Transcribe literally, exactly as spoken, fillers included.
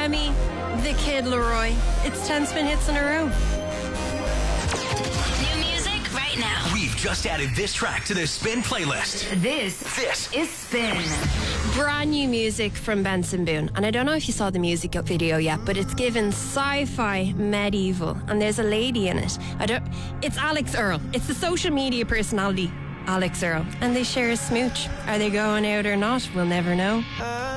Remy, The Kid Leroy. It's ten spin hits in a row. New music right now. We've just added this track to the Spin playlist. This, This is Spin. Brand new music from Benson Boone. And I don't know if you saw the music video yet, but it's given sci-fi medieval. And there's a lady in it. I don't. It's Alex Earl. It's the social media personality, Alex Earl. And they share a smooch. Are they going out or not? We'll never know.